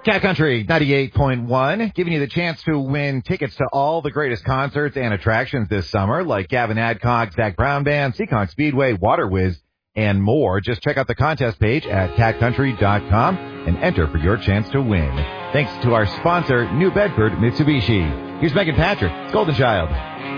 Cat Country 98.1, giving you the chance to win tickets to all the greatest concerts and attractions this summer, like Gavin Adcock, Zach Brown Band, Seekonk Speedway, Water Whiz, and more. Just check out the contest page at catcountry.com and enter for your chance to win. Thanks to our sponsor, New Bedford Mitsubishi. Here's Megan Patrick, Golden Child.